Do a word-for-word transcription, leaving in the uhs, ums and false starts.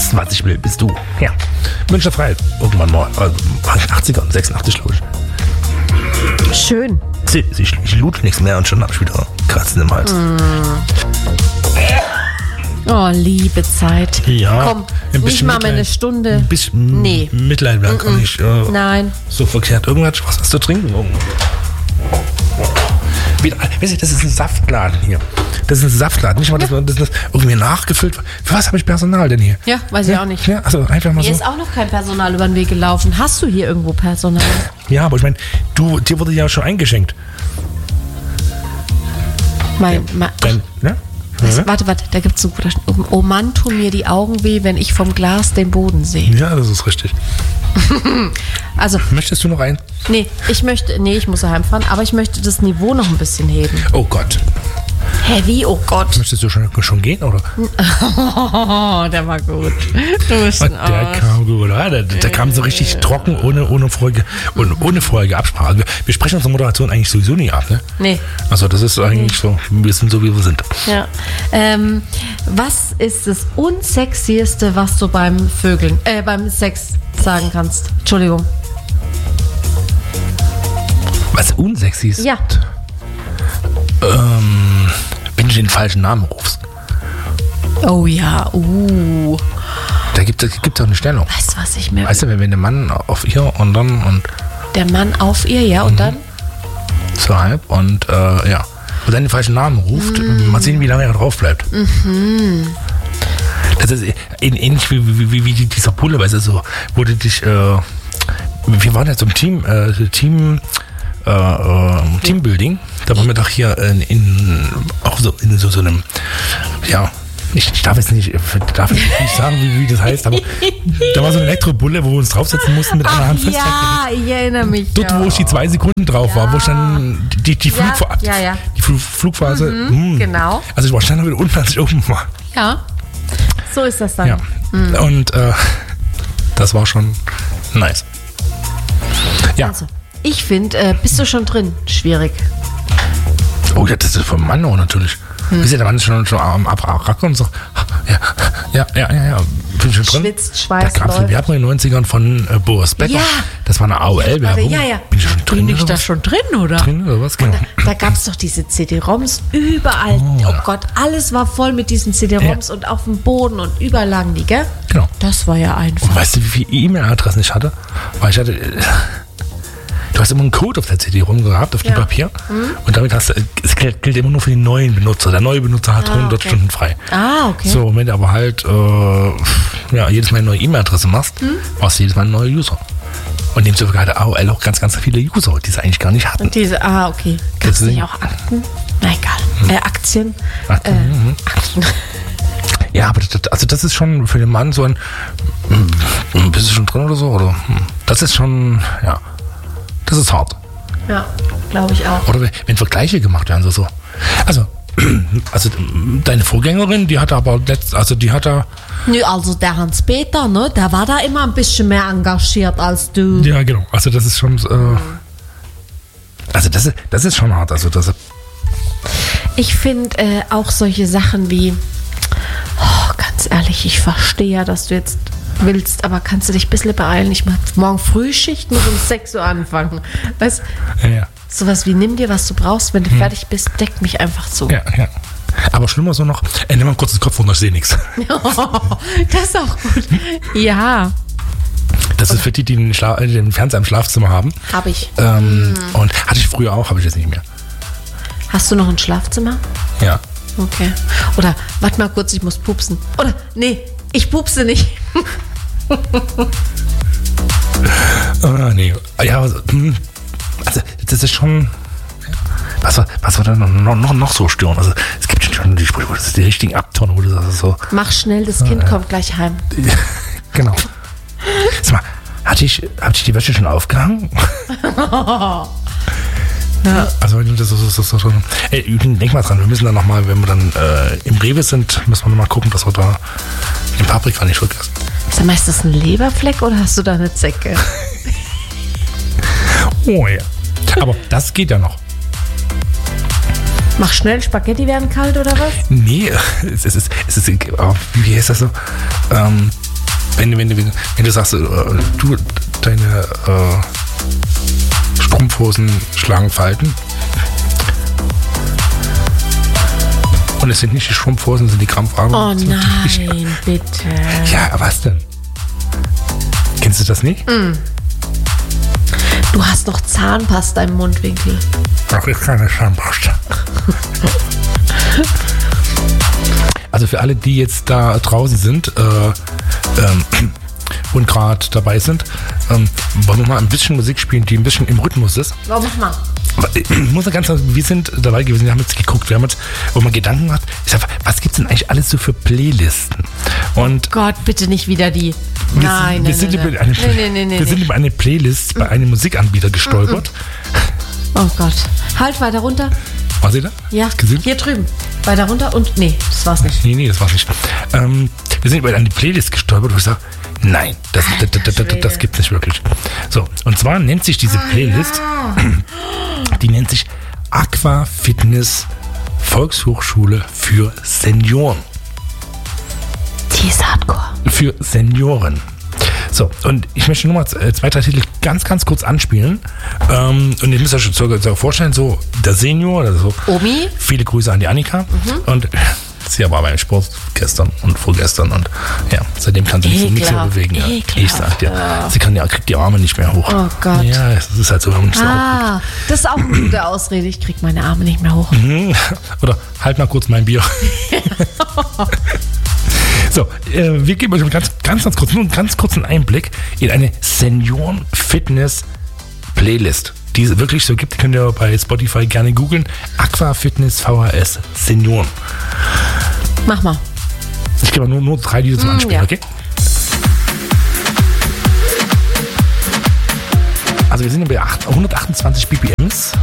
wissen, was ich will, bist du. Ja. Münchner Freiheit. Irgendwann mal. Also achtziger, sechsundachtzig, glaube ich. Schön. Sie, sie, ich lute nichts mehr und schon habe ich wieder Kratzen im Hals. Mm. Oh, liebe Zeit. Ja. Komm, nicht mal mehr eine Stunde. Ein bisschen nee. Mitleid wäre gar nicht äh, Nein. so verkehrt. Irgendwas was hast du trinken? Irgendwo. Wieder, weißt du, das ist ein Saftladen hier. Das ist ein Saftladen. Nicht mal, dass ja. das, das irgendwie nachgefüllt wird. Für was habe ich Personal denn hier? Ja, weiß ja? ich auch nicht. Ja, also einfach mal Mir so. ist auch noch kein Personal über den Weg gelaufen. Hast du hier irgendwo Personal? Ja, aber ich meine, du, dir wurde ja schon eingeschenkt. Mein, mein, Dein, ne? Was, ja. Warte, warte, da gibt es so guter. Oh Mann, tun mir die Augen weh, wenn ich vom Glas den Boden sehe. Ja, das ist richtig. Also. Möchtest du noch ein? Nee, ich möchte, nee, ich muss heimfahren, aber ich möchte das Niveau noch ein bisschen heben. Oh Gott. Hä, wie? Oh Gott. Möchtest du schon, schon gehen, oder? Oh, der war gut. Du bist ein der Arsch. kam gut, oder? Der, der kam so richtig trocken, ohne, ohne, vorige, ohne, ohne vorherige Absprache. Wir, wir sprechen unsere Moderation eigentlich sowieso nie ab, ne? Nee. Also das ist eigentlich nee. so, wir sind so, wie wir sind. Ja. Ähm, was ist das Unsexieste, was du beim Vögeln, äh, beim Sex sagen kannst? Entschuldigung. Was unsexy ist? Ja. Ähm, wenn du den falschen Namen rufst. Oh ja, uh. Da gibt es gibt auch eine Stellung. Weißt du, was ich mir... Weißt du, wenn der Mann auf ihr und dann und... Der Mann auf ihr, ja, und mhm. dann? So halb und äh, ja. Und dann den falschen Namen ruft, mhm. mal sehen, wie lange er drauf bleibt. Mhm. Das ist ähnlich wie, wie, wie, wie dieser Bulle, weißt du, so, wo du dich... Äh, wir waren ja zum Team... Äh, Team Äh, äh, Teambuilding, da waren wir doch hier in, in auch so in so, so einem, ja, ich, ich darf jetzt nicht, darf ich nicht sagen, wie, wie das heißt, aber da war so eine Elektrobulle, wo wir uns draufsetzen mussten mit einer Hand festhalten. Ja, ich erinnere mich. Dort, wo ich die zwei Sekunden drauf ja. war, wo ich dann die, die, ja, Flugfa- ja, ja. die Flug, Flugphase, mhm, mh. Genau. Also ich war schnell wieder unten, als ich oben war. Ja, so ist das dann. Ja. Mhm. Und äh, das war schon nice. Ja. Also. Ich finde, äh, bist du schon drin? Schwierig. Oh ja, das ist vom Mann auch natürlich. Hm. Wisst ihr, der Mann ist schon, schon am Abracken und so. Ja, ja, ja, ja, ja. Bin schon drin. Schwitzt, Schweiß, da gab es eine Werbung in den neunzigern von äh, Boris Becker. Ja. Das war eine A O L-Werbung. Ja, ja. Bin ich schon drin? Bin ich da schon drin, oder? Drin oder was? Genau. Da, da gab es doch diese C D-ROMs überall. Oh, oh ja. Gott, alles war voll mit diesen C D-ROMs ja. und auf dem Boden und überall lagen die, gell? Genau. Das war ja einfach. Und weißt du, wie viele E-Mail-Adressen ich hatte? Weil ich hatte... Äh, Du hast immer einen Code auf der C D rumgehabt, auf ja. dem Papier. Mhm. Und damit hast du, es gilt, gilt immer nur für den neuen Benutzer. Der neue Benutzer hat ah, hundert okay. Stunden frei. Ah, okay. So, und wenn du aber halt äh, ja, jedes Mal eine neue E-Mail-Adresse machst, mhm. brauchst du jedes Mal einen neuen User. Und demzufolge hat A O L auch ganz, ganz viele User, die sie eigentlich gar nicht hatten. Und diese, ah, okay. Gab es nicht auch Akten? Na egal. Mhm. Äh, Aktien. Aktien. Äh, mhm. Akten. Ja, aber das, also das ist schon für den Mann so ein, bist du schon drin oder so? Oder? Das ist schon, ja. Das ist hart. Ja, glaube ich auch. Oder wenn Vergleiche gemacht werden, so so. Also, also deine Vorgängerin, die hat aber letzt, also die hat da. Nö, also der Hans-Peter, ne, der war da immer ein bisschen mehr engagiert als du. Ja, genau. Also das ist schon. Äh, also das ist, das ist schon hart. Also das. Ich finde äh, auch solche Sachen wie, oh, ganz ehrlich, ich verstehe ja, dass du jetzt willst, aber kannst du dich ein bisschen beeilen? Ich mache morgen Frühschicht, muss um sechs Uhr anfangen. Weißt ja, ja. Sowas wie, nimm dir, was du brauchst, wenn du hm. fertig bist, deck mich einfach zu. Ja, ja. Aber schlimmer so noch, ey, nimm mal kurz den Kopf runter, ich sehe nichts. Oh, das ist auch gut. Ja. Das ist für die, die den, Schla- den Fernseher im Schlafzimmer haben. Habe ich. Ähm, hm. Und hatte ich früher auch, habe ich jetzt nicht mehr. Hast du noch ein Schlafzimmer? Ja. Okay. Oder, warte mal kurz, ich muss pupsen. Oder, nee, ich pupse nicht. ah, nee. Ja, also, also das ist schon. Was, was war da noch, noch, noch so stören? Also es gibt schon die Sprüche, das ist die richtigen Abtonen, wo du sagst so. Mach schnell, das Kind ah, ja. kommt gleich heim. Genau. Sag mal, hatte ich, hatte ich die Wäsche schon aufgehangen? Ja. Also das, das, das, das, ey, denk mal dran, wir müssen dann nochmal, wenn wir dann äh, im Rewe sind, müssen wir nochmal gucken, dass wir da den Paprika nicht vergessen. Sag mal, ist das ein Leberfleck oder hast du da eine Zecke? Oh ja. Aber das geht ja noch. Mach schnell, Spaghetti werden kalt oder was? Nee, es ist, es ist, wie heißt das so? Ähm, wenn, wenn, wenn, wenn du sagst, äh, du, deine äh, Strumpfhosen schlagen Falten. Und es sind nicht die Strumpfhosen, es sind die Krampfarme. Oh nein, bitte. Ja, was denn? Kennst du das nicht? Mm. Du hast noch Zahnpasta im Mundwinkel. Ach, ist keine Zahnpasta. Also für alle, die jetzt da draußen sind äh, ähm, und gerade dabei sind, ähm, wollen wir mal ein bisschen Musik spielen, die ein bisschen im Rhythmus ist. Oh, mach mal. Ich muss ja ganz sagen, wir sind dabei gewesen, wir haben jetzt geguckt, wir haben jetzt, wo man Gedanken macht, ich sag, was gibt es denn eigentlich alles so für Playlisten? Und Gott, bitte nicht wieder die. wir, Nein, wir nein, sind, nein, über, nein. eine, Nee, nee, nee, nee, wir sind nee. über eine Playlist bei einem Musikanbieter gestolpert. Oh Gott. Halt weiter runter. War sie da? Ja, Hast du gesehen? hier drüben. Weiter runter und. Nee, das war's nicht. Nee, nee, das war's nicht. Ähm, wir sind über eine Playlist gestolpert, wo ich sage, nein, das, das, das, das, das, das gibt's nicht wirklich. So, und zwar nennt sich diese Playlist, die nennt sich Aqua Fitness Volkshochschule für Senioren. Die ist hardcore. Für Senioren. So, und ich möchte nur mal zwei, drei Titel ganz, ganz kurz anspielen. Ähm, und ihr müsst euch so vorstellen, so der Senior oder so. Omi? Viele Grüße an die Annika. Mhm. Und sie war beim Sport gestern und vorgestern und ja, seitdem kann sie nicht, nichts mehr bewegen. Ja. Ich sag dir, ja. sie kann ja, kriegt die Arme nicht mehr hoch. Oh Gott. Ja, es ist halt so. Wenn man nicht so ah, das ist auch eine gute Ausrede. Ich krieg meine Arme nicht mehr hoch. Mhm. Oder halt mal kurz mein Bier. So, äh, wir geben euch ganz, ganz, ganz kurz, nur einen ganz kurzen Einblick in eine Senioren-Fitness-Playlist, die es wirklich so gibt. Könnt ihr bei Spotify gerne googeln. Aqua Fitness V H S Senioren. Mach mal. Ich gebe nur, nur drei Lieder zum Mm, Anspielen, ja. okay? Also wir sind bei hundertachtundzwanzig B P Ms.